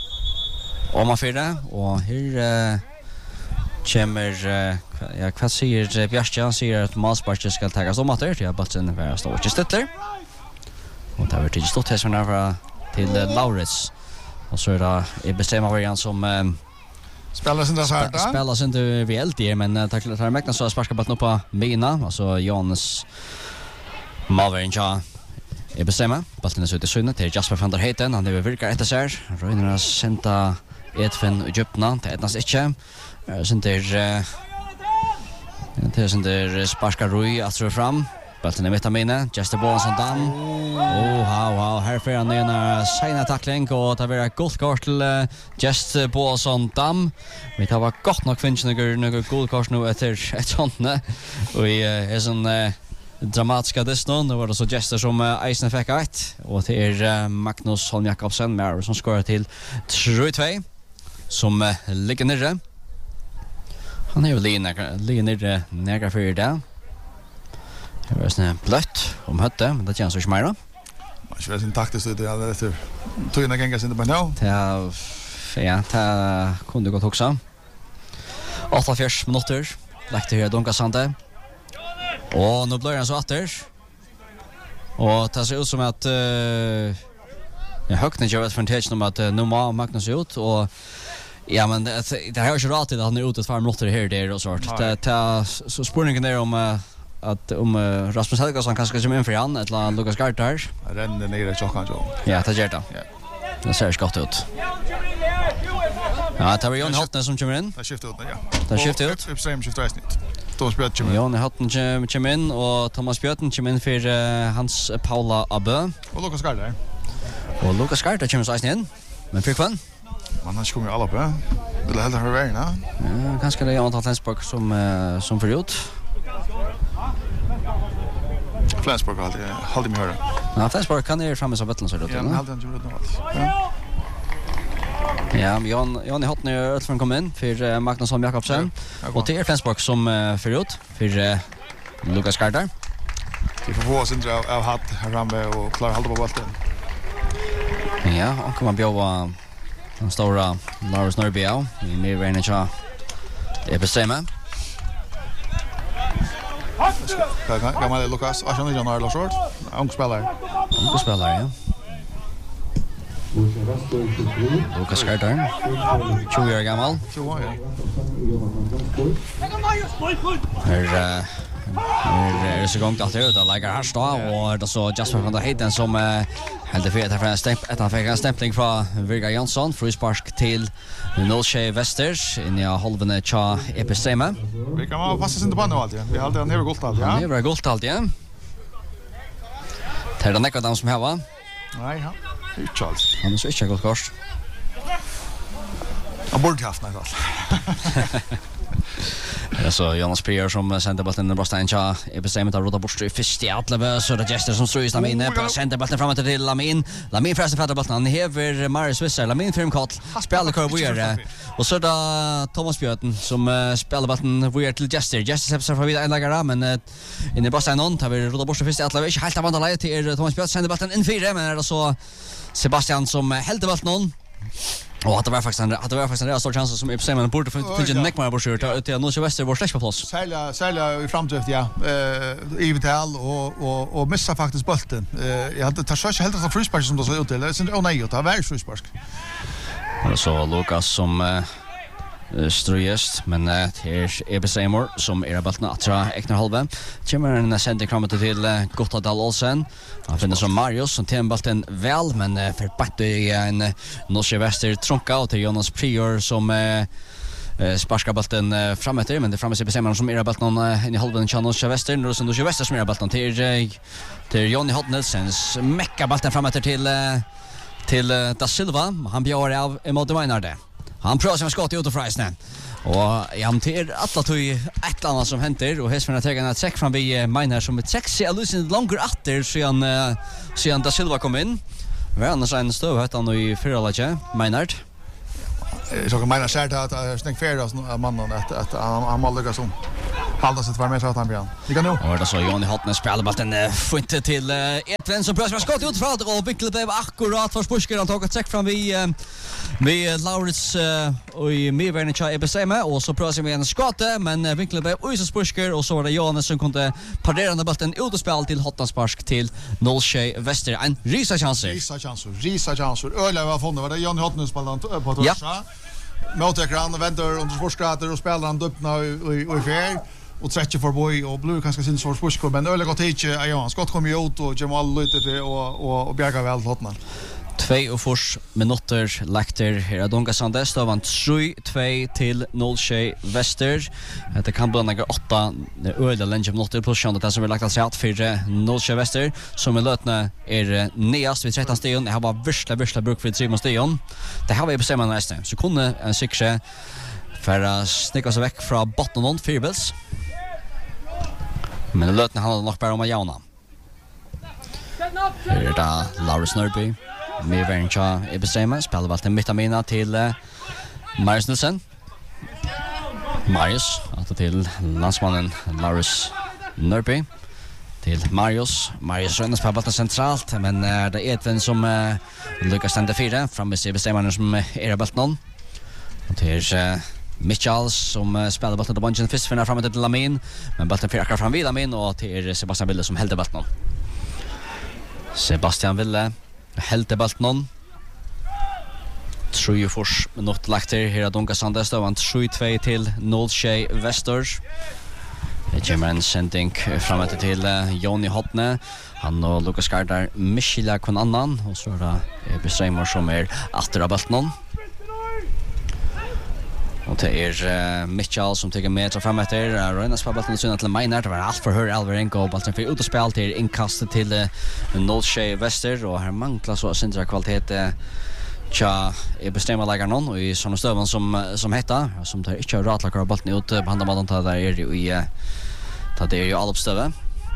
om man för det och här kommer ja vad säger Björn säger att Masparch ska tas om att det är bollen för står inte stiller. Och där vart det stått här såna till Laurits. Och så är det i bestämma variant som eh, spelar sin där färda. Spelar sin det reellt är men uh, tacklar tar mäkna så sparkar bollen upp på mina alltså Jonas Malverinja i bestämma bollen är så ute synne till Jasper van der Heiten han det virkar efter sig Röjnerna senta Edvin Egyptna till etnas inte sen där det sen där sparkar Rui att fram bollen är mitt av mina Jester Bonson Dam. Oh, wow, wow. Här får han en sena tackling och det blir ett gott kort till uh, Jester Bonson Dam. Vi tar var gott nog finns några några gott kort nu efter ett sånt ne. Och uh, är sån uh, dramatiska distans. Det var det så Jester som uh, Eisen fick ett och det är uh, Magnus Holm Jakobsen med som skorar till tre två som uh, ligger nere. Han är ju ligger nere nära för det. Det var sån blött om hötte, men det känns så smärre. Jag vet inte taktiskt det är efter tog en gång sen det bara nu. Ja, ja, det kunde gått också. åttiofyra minuter. Lagt det här Donka Sande. Och nu blir han så åter. Och det ser ut som att uh, ja, högnen gör ett fantastiskt om att uh, nu må Magnus ut och ja, men det, det här är ju rätt att han är ute ett par minuter här där och sånt. Det det så spårningen där om uh, att om uh, Rasmus Helgason kanske ska komma in för han eller Lucas Gartar. Rände ner i chocken så. Ja, det gör det. Ja. Det ser skott ut. Ja, det var Jon Holtner som kommer in. Det skiftar ut, ja. Det skiftar ut. Uppström skiftar resten ut. Thomas Björn kommer in. Jon Holtner kommer in och Thomas Björn kommer in för uh, hans Paula Abbe. Och Lucas Gartar. Och Lucas Gartar kommer så in. Men för kvann? Man han kommer ju alla på. Vill hellre höra vägen, ja. Ja, kanske det är Jon Holtner som uh, som för ut. Flensburg hade hade mig höra. Ja, Flensburg kan är framme så vattnet så det. Ja, hade han gjort något. Ja. Ja, men Jon Jon har nu öll från kom in för uh, Magnus Holm Jakobsen. Ja, och till Flensburg som uh, för ut för uh, Lucas Gartar. Vi får få oss inte av, av hatt här framme och klara hålla på bollen. Ja, och kommer bjöa den stora Lars Norbiau i Mirvanicha. Det är bestämma. Gammal är Lucas, jag känner Jan Arlo short. Ung spelare. Ung spelare, ja. Lucas Gartar. tjugo år gammal. tjugo år, ja. Här är det så gångt att det ut att lägga här stå och det så Jasper van der Heiten som hade för att han stämp att han fick en stämpling från Virga Jansson frispark till Nolsche Westers in i halvan cha Epistema. Vi kan vara passa sin på nu alltid. Vi hade en över gult alltid, ja. Det var gult alltid, ja. Det är den ekva som här va? Nej, ja. Ut Charles. Han är så inte gott kors. Han borde haft något alls. Ja, så Jonas Prior som sände bollen i Brostein Cha i bestämmet av Rota Borstry först i Atleve så det Jester som ströjs Lamin på sände bollen framåt till Lamin. Lamin förresten fattar bollen. Han häver Marius Swisser. Lamin för en kort. Spelar kör vidare. Och så då Thomas Björn som uh, spelar bollen vidare till Jester. Jester släpper sig för vidare en lägare men uh, in i Brostein on tar vi Rota Borstry först i Atleve. Inte helt avanda läge till Thomas Björn sände bollen in fyra men är det så Sebastian som uh, helt bollen on. Och att det var faktiskt en att det var faktiskt en rätt stor chans som Epstein borde finna en neckmar på skjorta till Norge Väster var släpp på plats. Sälja sälja i framdrift ja. Eh i vital och och och missa faktiskt bollen. Eh jag hade tar så helt att frispark som det ser ut till. Det är nej och det var frispark. Och så Lucas som uh, ströjest men uh, här är Besemor som är bollen atra Eknar Halve. Kommer en sände framåt till uh, Gottadal Olsen. Han finner som Marius som tar bollen väl men uh, för bättre i en uh, Norge Väster trunka och till Jonas Prior som uh, uh, sparskar bollen uh, framåt men det framme sig bestämmer som är bollen uh, in i halvan chans av Väster och så nu Väster som är bollen till uh, till Jonny Hodnelsens mecka bollen framåt till uh, till uh, Da Silva. Han bjöd av emot Maynard. Han prövar sin skott ut och Freisne. Och jag till alla tog ett annat som händer och hästarna tar en check fram vid Maynard som ett sex är lösen långt åter så han uh, så han Da Silva kom in. Vi annars en stöv hette han i förhållande Maynard. Jag såg Maynard säger att jag snäck färdas mannen att att han han måste lyckas om. Halda sig var med så att han björn. Vi kan nu. Och det så Jonny Hodne spelar bollen uh, fint till uh, Edvin som prövar skott ut från och Winkel blev akkurat för Spusker han tog ett check fram vid uh, med Laurits uh, och i medvärden till E B C med och så prövar sig med en skott men uh, Winkel blev och så Spusker och så var det Jonas som kunde parera den bollen ut och spela till Hotnanspark till noll tre Väster en risa chanser. Risa chanser. Risa chanser. Öle var funnit var det Jonny Hodne spelade på torsdag. Ja. Motekran och vänder under sportskater och spelar han upp nu och i fjärr och tretton för boy och blue kanske sin sorts push men öle gott hit ja skott kommer ut och Jamal lite och och och bjärga väl hotna. Två och fors minuter lakter här att Donka Sandes då vann tre två till noll tre Väster. Det kan bli några åtta öle länge minuter plus chans att det som är lagt att säga för noll tre Väster som är lötna är neast vid tretton stegen. Det har var värsta värsta bruk för Simon Sten. Det har vi bestämt nästa. Så kunde en säkra för att snicka sig väck från botten och Firebels. Men det lötna handlar nog bara om att jauna. Här är det Laurits Nörby. Med Verncha i bestämmer spelar bollen mittamina till uh, Marius Nilsson. Marius åter till landsmannen Laurits Nörby till Marius. Marius rönnas på bollen centralt men uh, det är Edvin som uh, lyckas stända fyra framme i bestämmaren som uh, är bollen. Och det är uh, Mitchell som uh, spelar bollen till bunchen först för framåt till Lamin men bollen för akkurat fram vid Lamin och det är Sebastian Ville som hällde bollen. Sebastian Ville helt balt någon. Tre fors minut lagt här här Donka Sandes då vant tre två till noll tre Väster. Det kommer en sändning framåt till uh, Jonny Hodne. Han och Lucas Gardar Michela kon annan och så är det bestämmer som är åter balt någon. Och det är uh, Mitchell som tar med sig framåt där. Uh, Röjnas på bollen synd till Maynard. Det var allt för hör Alvarenko och bollen för ut och spel till inkastet till uh, noll tre Väster. Och här manglar så syndra kvalitet uh, tja är bestämma lägger någon och i såna stöven som som heter som tar inte ratlackar bollen ut på andra mannen tar där är det i uh, tar det är ju allopstöve.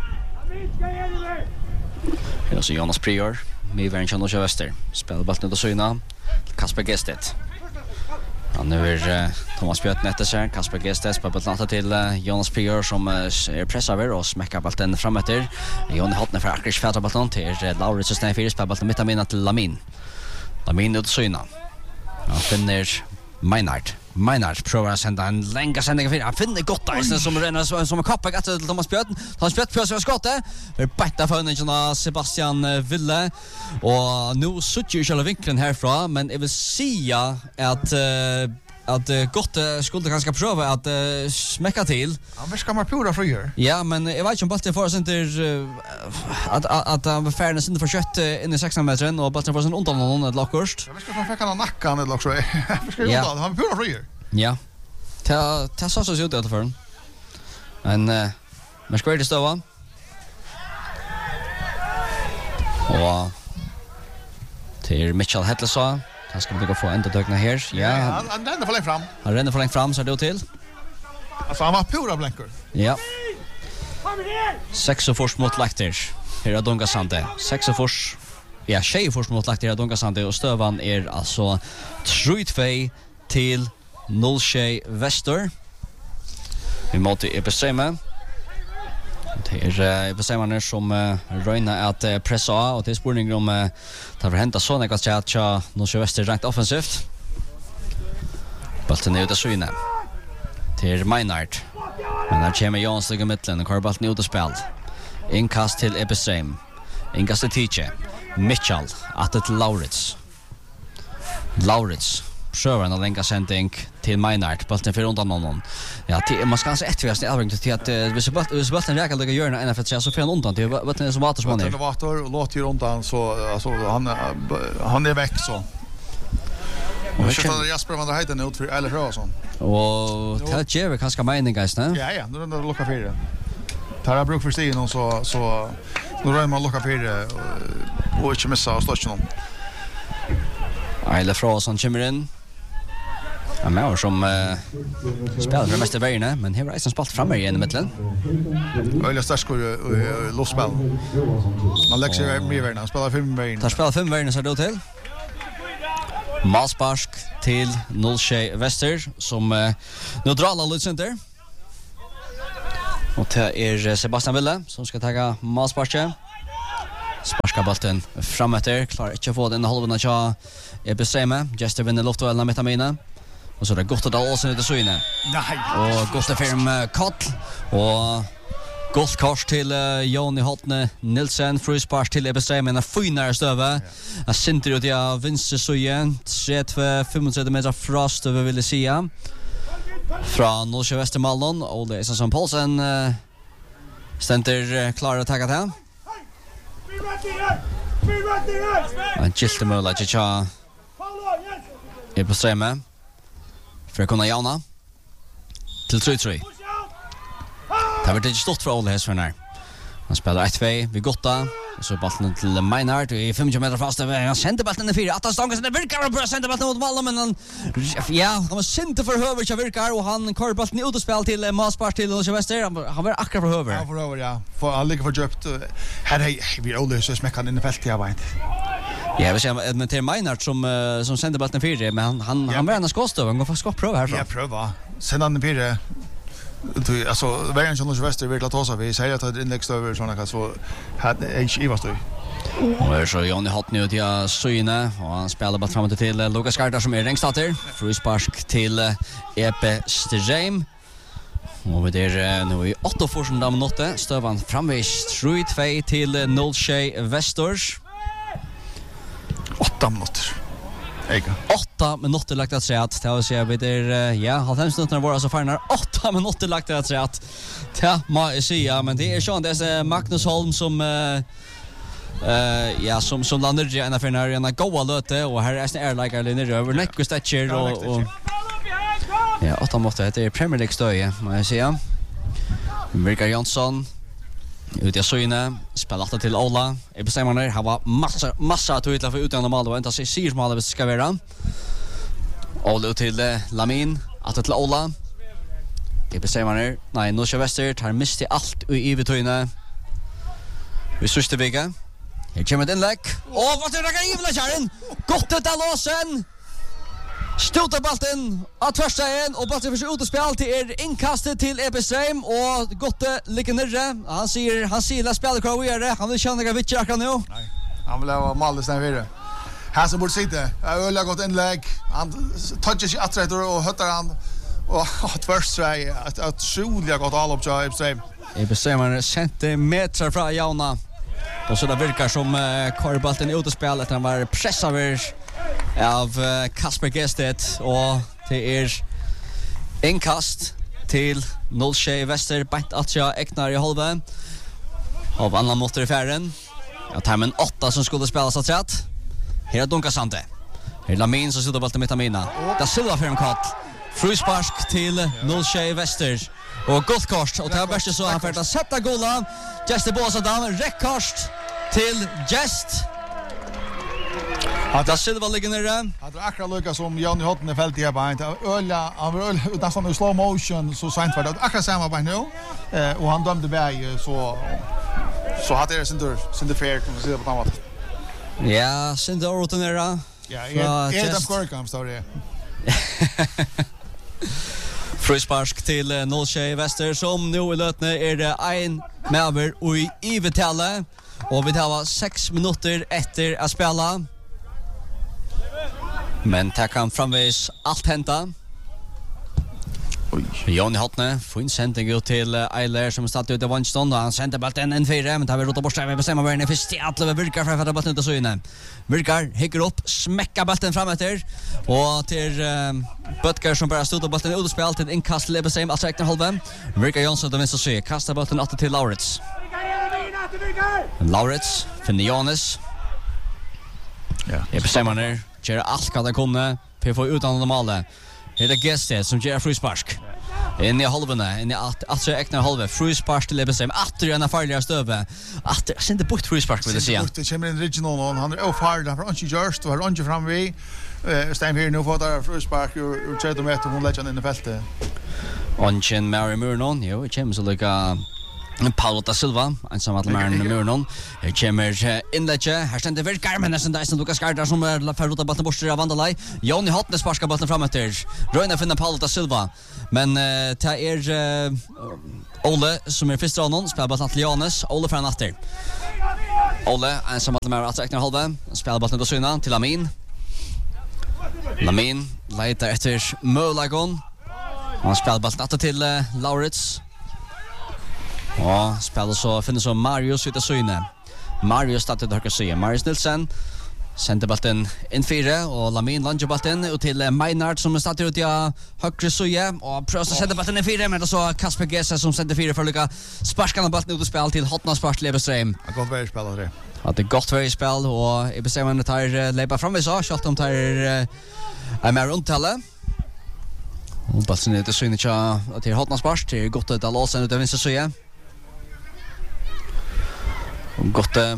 Här är så Jonas Prior med Verncha noll tre Väster. Spelar bollen ut och syna Kasper Gestet. Han är uh, Thomas Björn efter sig, Kasper Gestes på bollen till uh, Jonas Prior som uh, är pressar och smäcker bollen framåt där. Jonny Hodne för Akrish färdar bollen till uh, Laurits som stänger fyra på bollen mittamina till Lamin. Lamin ut syna. Han finner Maynard. Maynard prövar att sända en länga sändning för han finner gott där som renner som en koppar att till Thomas Björn. Han spelar på sig skottet. För bättre för Sebastian Ville och nu sutter ju själva vinkeln härifrån men jag vill säga att uh, att uh, gott uh, skulle ganska pröva att uh, smäcka till. Ja, men ska man pura för gör? Ja, men jag vet inte om bollen får inte uh, att att han färdas inte för kött uh, in i sexton metern och bollen får sen undan någon ett lockost. Jag ska få fäcka nackan ett lock så. Jag ska ju undan, han pura för gör. Ja. Ta ta så så ut utanför. Men uh, men ska det stå va? Och till Mitchell Hedlesa. Han ska bli få ända dögna här. Ja, han han ränner för långt fram. Han ränner för långt fram så det till. Alltså han var pura blänkor. Ja. Sex och fors mot Lakter. Här är Donka Sande. Sex och fors. Ja, tjej fors mot Lakter är Donka Sande och stövan är alltså tre två till noll tre Väster. Vi måste är bestämma. Det är uh, bestämmarna som uh, röjnar att uh, pressa och det är spårning om uh, det har hänt så något att tja noll tre Väster rent offensivt. Bollen är ute syna. Till Maynard. Men där kommer Jans i mitten och kör bollen ut och spel. Inkast till Ebesheim. Inkast till Tiche. Mitchell att till Laurits. Laurits. Prövar en länka sändning till Maynard. Bollen för undan någon. Ja, till, man ska kanske eftervärsta i allring till att uh, hvis bollen räkar lägga göra en N F L så får han undan till bollen är som vatter som han är. Bollen är vatter och låter ju undan så alltså han han är väck så. Och så tar Jasper van der Heiden ut för Eller Frösson. Och det ger kanske mening guys, ne? Ja, ja, nu är det lucka fyra. Tar jag bruk för stigen så så nu rör man lucka fyra och inte missa slåssen. Eller Frösson kommer in. Ja, men som uh, spelar för mest vägarna, men här är det spalt framme igen i mitten. Öliga starskor losspel. Man lägger sig mer vägarna, spelar fem vägarna. Tar spelar fem vägarna så då till. Malsparsk till Nollsjö Väster som uh, neutrala Lutcenter. Och det är Sebastian Wille som ska ta Malsparken. Sparska bollen framåt, klarar inte att få den halvan av Ebeseme. Jester vinner luftduellen med Tamina. Och så är det gott att Olsen ute så inne. Nej. Och gott att firma Kott. Och gott kors till uh, Joni Hotne Nilsen. Fryspark till Ebeseme. En finare stöve. Jag synter ut i vinster så igen. trettio femtio meter frost över vill säga. Från Nollsjö Västermallen. Och det är så som Paulsen uh, ständer uh, klar att tagga till. En gilte möjlighet till tja Ebeseme. För att kunna jauna till tre tre. Det har varit inte stort för Ole Hesfjörn här. Han spelar ett två vid Gotta. Och så bollen till Meinhardt i femtio meter fast. Han sänder bollen i fyra. Att han stångar sig. Det virkar och börjar sända bollen mot Malmö. Men han, ja, han var sent för höver så virkar. Och han kör bollen ut och spel till Malspark till Nollsjö Väster. Han, han var akkurat för höver. Ja, för höver, ja. För han ligger för djupt. Här är vi Ole så smäcker han in i fältet, jag vet. Ja, jag vill säga, men det är Meinhardt som, uh, som sänder bollen i fyra. Men han, han, ja. han var en skåstöv. Han går faktiskt att pröva härifrån. Ja, pröva. Sen han i fyra. Du alltså vägen som Nollsjö Väster vill ta vi säger att det inlägg över såna kan så hade är i vad står. Och så Johnny Hott nu till Syne och han spelar bara framåt till Lucas Gardar som är längstater. Fryspark till E P Stegheim. Och vi där nu i åtta första minuter stövan framvis tre två till Nollsjö Västers. åtta minuter. Ega. åtta minuter lagt att säga att det vill säga vi där ja, halvfems minuter var så farnar åtta minuter lagt att säga att ja, man säga men det är Sean det är Magnus Holm som uh, uh, ja som som landar i en affär när en goa löte och här är en airliner linje över Nick Statcher och, och ja, åtta minuter det är Premier League stöje man jag säga. Mikael Jansson ut i Syne spelar till Ola. I bestämmer han var massa massa att utla för utan normalt och inte så ser mal det ska vara. Ola till uh, Lamin att till Ola. I bestämmer nej Nollsjö Väster tar miste allt i Ivetöjne. Vi sista vecka. Här kommer den läck. Åh vad det är jävla kärren. Gott att låsen. Stöta bollen att första en och bollen försöker ut och spela till er inkastet till E P Stream och Gotte ligger nere. Han ser han ser la spela kvar vidare. Han vill känna några vitcher akkurat nu. Nej. Han vill ha Malles där vidare. Här som borde sitta. Jag vill ha gått inlägg. Han touchar sig att och höttar han och att först så att att Julia gått all upp till E P Stream. E P Stream är centimeter från Jauna. Och så det verkar som uh, Karbolten ut och spela att han var pressad av uh, Kasper Gestet och det är inkast till Nollsjö Väster bänt att jag ägnar i halva av annan motor i färden. Jag tar med åtta som skulle spelas att rätt. Här är Dunka Sante. Här är Lamin som sitter bollen med Tamina. Där Silva för en katt. Fryspark till Nollsjö Väster. Och gott kort och det här bästa så han för att sätta gola. Jester Båsadam, räckkast till Jest. Att Silva ligger nere. Att akkurat lika som Johnny Hotton i fältet här bara inte ölla han var nästan i slow motion så sent var det akkurat samma på nu eh och han dömde väg så så hade det sin tur sin tur fair kan man säga på något. Ja, sin tur rutinera. Ja, är det den korrekam står det. Fryspark till Nollsjö Väster som nu i lötne är det en med och i Ivetelle och vi tar sex minuter efter att spela. Men det kan framvis allt hända. Oj. Johnny Hotne får en sändning ut till Eiler som startar ut i Vanston och han sänder bollen en fyra men tar vi rota bort vi bestämmer var den först att det virkar för att bollen inte så inne. Virkar hickar upp, smäcker bollen framåt och till uh, Butker som bara stod och bollen ut och spel till inkast till Ebesheim alltså räknar halva. Virkar Jansson då vänster se kastar bollen åter till Laurits. Laurits finner Jonas. Ja. Ebesheim ner. Kör allt kan det kunna. P F utan normala. Här är Gested som ger frispark. In i halvene, in i att att så äkna halve frispark till Lebesheim. Att det är en farligare stöve. Att det är inte bort frispark vill jag säga. Det kommer en regional någon. Han är ofarlig för han just och har inte fram vi. Eh stäm här nu för där frispark och tredje meter hon lägger in i fältet. Onchen Mary Murnon, jo, det kommer så lika Paulo da Silva, ensam att Mary Murnon. Det kommer inlägge. Här ständer virkar men nästan där som Lucas Gardar som är för rota bollen bort av Vandalai. Johnny Hotne sparkar bollen framåt där. Röna finner Paulo da Silva. Men uh, det är uh, Ole som är första någon spelar bollen till Jonas. Ole från efter. Ole ensam att Mary att räkna halva. Spelar bollen då syna till Amin. Lamin letar efter Mölagon. Han spelar bollen åter till uh, Laurits. Och spelar så finns så Marius ute syne. Marius startar det högra sidan. Marius Nilsson sänder bollen in fyra och Lamin lander bollen ut till Maynard som startar ut i högra sidan och prövar att sätta bollen in fyra men så Kasper Gessa som sänder fyra för lycka sparkar bollen ut och spelar till Hotna Spars Lebesheim. Har gått väl spelat det. Att det gott väl spel och i bestämmandet tar Leba fram vi så skott om tar är mer runt alla. Och bollen ut syne till Hotna Spars till gott att låsa ut av vänster sida. Gott eh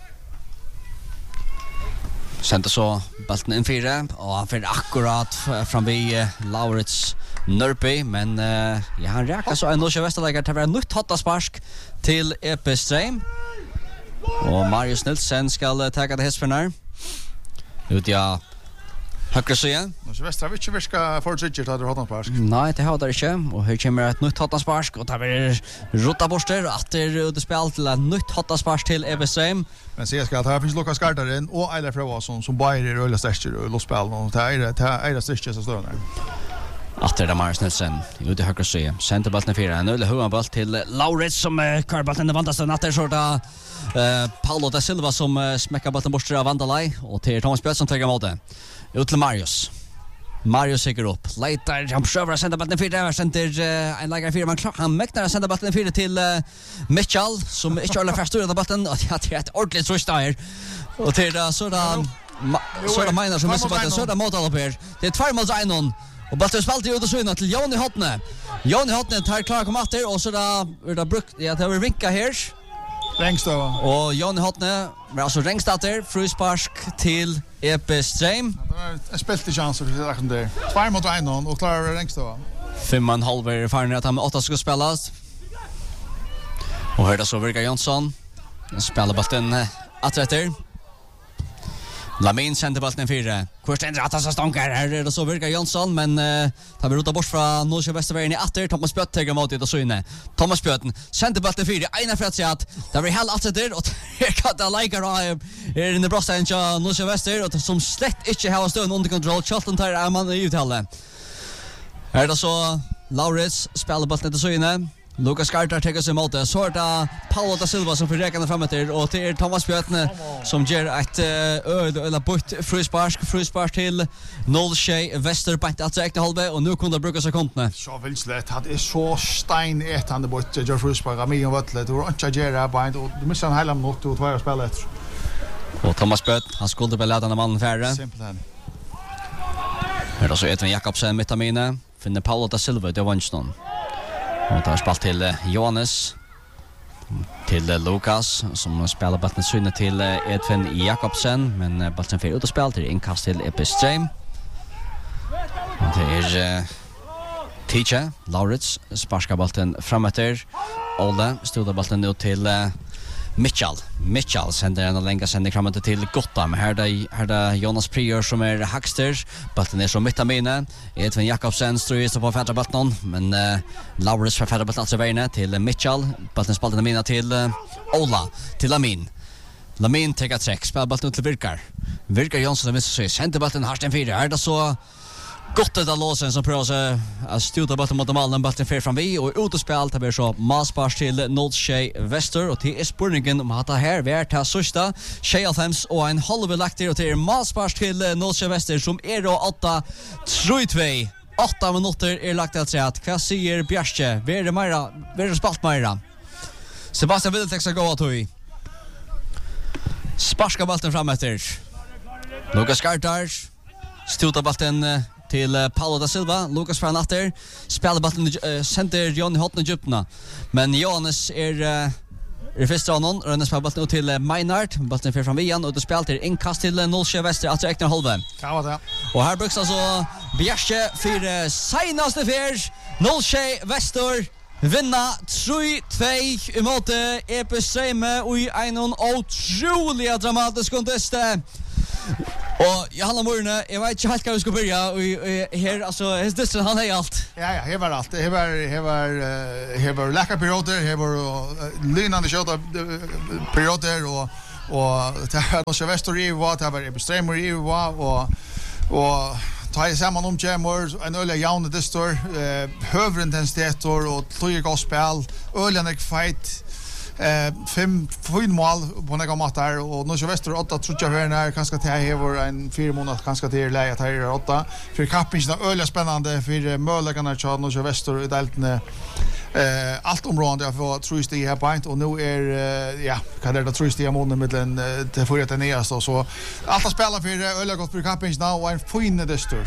sände så bollen in fyra och han får akkurat fram vid eh, Laurits Nörpi men eh, ja han räcker så ändå kör Västerlägare till vara nytt hotta spark till Epistream och Marius Nilsson ska ta det hästförnar ut ja högra sidan. Och så Västra vill inte ska för tredje att det har spark. Nej, det har det inte och här kommer ett nytt hotta spark och tar vi rota borster och att det ut spel till ett nytt hotta spark till Epistream. Men se ska här finns Lucas Gardar och Eila Fröva som som bara är öle stärker och låtspel och det är det är det största så står där. Att det är Marius Nilsson ute högra sidan. Center bollen fyra noll hur boll till Laurits som kör bollen den vantaste natten så där eh Paulo da Silva som smäcker bollen bort av Vandalai och till Thomas Björn som tar emot det. Ut till Marius. Marius säger upp. Leiter han försöker att sända bollen fyra center uh, en lägare fyra man klar. Han mäktar att sända bollen fyra till uh, Mitchell som inte håller fast ur bollen och det är ett ordentligt rush där. Och till det så där så där menar som missar bollen så där mot alla per. Det är två mot en och bollen spelar ut och så in till Johnny Hotne. Johnny Hotne tar klar kommer efter och så där det brukt ja det var vinka här. Rängstad. Och Johnny Hotne men alltså Rängstad där frispark till Epistream. Jag spelade chanser för det där där. Två mot en och klarar Rängstad. Fem och en halv är erfaren att han åtta ska spelas. Och hörde så Virga Jonsson. Spelar bollen att rätter. Lamin sänder bollen fyra. Kursten rättar sig stånkar. Här är det så Virga Jonsson men uh, tar vi rota bort från Nordsjö Västervägen i åtter. Thomas Bjött tar emot det och så inne. Thomas Bjötten sänder bollen fyra. Ena för att säga att det var helt att rätter och här kan det lika då är inne brösta en tja Nordsjö Väster och som slett inte har stånd under kontroll. Charlton tar är man i uttalet. Här är det så Laurits spelar bollen till så inne. Lucas Gardar tar sig emot det. Så är det Paulo da Silva som får räkna framåt där och det är Thomas Björn som ger ett öl eller bort frispark frispark till noll tjej Väster på att räkna halva och nu kunde bruka sekundene. Så vill slätt hade är så stein ett han det bort ger frispark av mig och vattlet. Det var inte Jera på och du missar en hela minut och två spel efter. Och Thomas Björn han skulle väl låta den mannen färre. Simpelt. Här då så Edvin Jakobsen mitt amine finner Paulo da Silva det vanston. Och tar spalt till uh, Johannes till uh, Lukas som spelar bollen synne till uh, Edvin Jakobsen men uh, bollen för ut och spel till inkast till Epistream. Och det är uh, Ticha Laurits sparkar bollen framåt Olle stod bollen ut till uh, Mitchell. Mitchell sänder en länga sändning framåt till Gottham. Här där här där Jonas Prior som är Hackster. Bollen är så mittamine. Edvin Jakobsen strös på fjärde bollen men uh, Laurits för fjärde bollen alltså vägen till Mitchell. Bollen spelar mina till uh, Ola till Lamin. Lamin tar sex spelar bollen till Virkar. Virkar Jonsson med sig sänder bollen Harsten fyra. Är det så gott det låsen som prövar att stuta bollen mot mallen bollen för fram vi och ut och spel tar vi så Maspars till Nordsjö Väster och till spurningen om att det här vart ta sista Sheffields och en halv lakter och till Maspars till Nordsjö Väster som är då åtta tre två åtta minuter är lagt att säga att vad säger Bjärske är det mera är det spalt mera Sebastian Wiltex ska gå att i sparska bollen fram efter Lucas Gardar Stuta balten till Paulo da Silva, Lucas Fernander, spelar balten uh, center Johnny Hotne djupna. Men Johannes är uh, är första honom och den spelar balten till uh, Meinhardt, balten för fram igen och det spelar till inkast till uh, Nollsjö Väster alltså Eknar halva. Ja, det. Och här bruks alltså Bjärse för uh, senaste fjärs Nollsjö Väster vinna tre två emot Epistreme och i en otroligt dramatisk kontest. Och jag handlar morgonen, jag vet inte helt hur vi ska börja och här, alltså, här han är allt. Ja, ja, här var allt. Här var, här var, här var läkarperioder, här var lynande köta perioder och, och det här var Väster i var, det var Epistreme i var och, och ta i samman om Jamor, en öliga jaune distor, eh, höverintensitet och tloje gospel, öliga fight. Eh fem fem mål på några matcher och Norsjö Väster åtta tror jag här när kanske till här en fyra månader kanske till läge att här åtta för kappingen är öliga spännande för möjligheterna att Norsjö Väster i delten eh allt området jag får tror jag det här point och nu är ja kan det tror jag månaden mellan det för att det nya så så alla spelar för öliga gott för kappingen nu och en fin distor.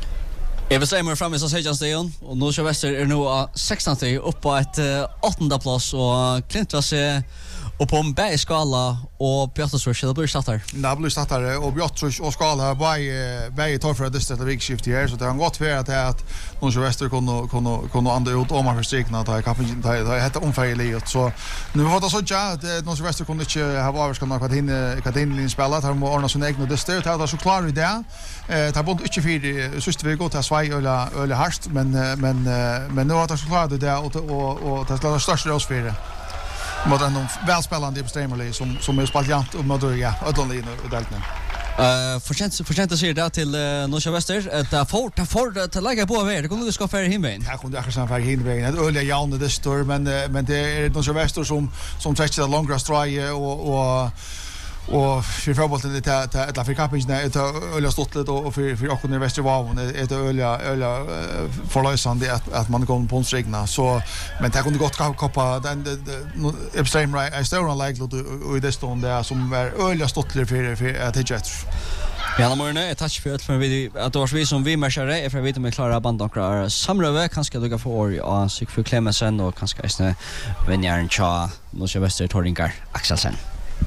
Eva Seymour framme så säger Sten och Norsjö Väster är nu på sextonde upp på ett åttonde plats och klättrar sig upp på en bergskala och Björtros det blir startar. Det blir startar och Björtros och skala by by tar för det där vikskift här så det har gått för att att Norsjö Väster kunde kunde kunde andra ut om man förstrikna att kappen det heter omfärgligt så nu har det så ja att Norsjö Väster kunde inte ha varit ska något in kan in spela har man ordna sin egen det stöd har så klar idé eh tar bort inte för sista vi går till Sverige eller eller harst men men men nu har det så klart det och och och det ska största ros för det. Mot en välspelande Epistreme som som är spaljant och mot ja Ödlin och Dalton. Eh förtjänt förtjänt att se det till uh, Norsjö Väster att uh, fort att fort att lägga på över. Det kommer du ska för himvägen. Ja, kommer jag ska för himvägen. Det öliga jaune det står men men det är Norsjö Väster som som träcker det långa straj och och och för fotbollen det att att att Afrikapen det öliga stottet och för för också i Västervågen det är öliga öliga förlösande att att man går på strigna så men det kunde gott koppa den Epistreme right I still like och det står där som är öliga stottet för för att det jet. Ja, morgon är touch för för vi att då vi som vi matchar är för vi vet med klara band och klara samröve kanske du kan få år och Sigfrid Clemensen och kanske ästne Venjaren Cha Norsjö Väster Torringar Axelsen.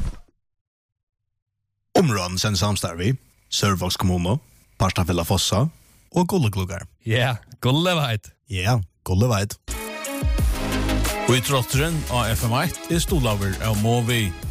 Områden sen samstarvi, Sörvågs kommuno, Parstafella Fossa och Gullegluggar. Ja, yeah, Gulleveit. Ja, yeah, Gulleveit. Og i trotteren av F M ett er stolaver av Movi.